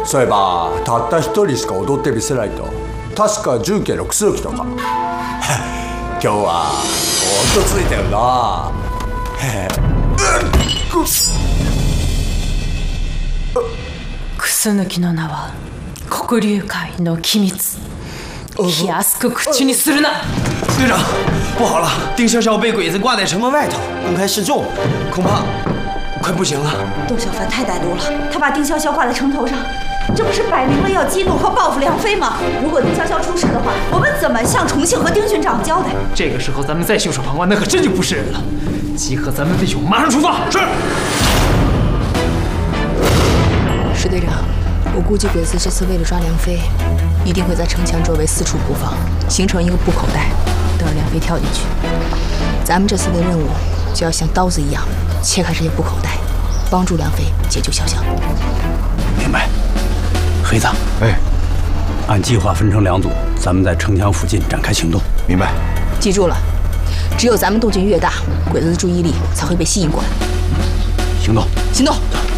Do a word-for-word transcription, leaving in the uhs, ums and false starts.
そういえばたった一人しか踊ってみせないと確か重慶の楠木とか今日はほんとついてるな。 楠木の名は黒龍会の機密，安く口にするな。 队长，不好了，丁潇潇被鬼子挂在城门外头，公开示众，恐怕快不行了。 窦小凡太歹毒了，他把丁潇潇挂在城头上，这不是摆明了要激怒和报复梁飞吗？如果丁潇潇出事的话，我们怎么向重庆和丁巡长交代？ 这个时候咱们再袖手旁观，那可真就不是人了。集合咱们弟兄，马上出发。是。 石队长，我估计鬼子这次为了抓梁飞，一定会在城墙周围四处布防，形成一个布口袋，等着梁飞跳进去。咱们这次的任务就要像刀子一样切开这些布口袋，帮助梁飞解救潇潇。 明白。黑子， 哎， 按计划分成两组，咱们在城墙附近展开行动。 明白。 记住了，只有咱们动静越大，鬼子的注意力才会被吸引过来。 行动， 行动。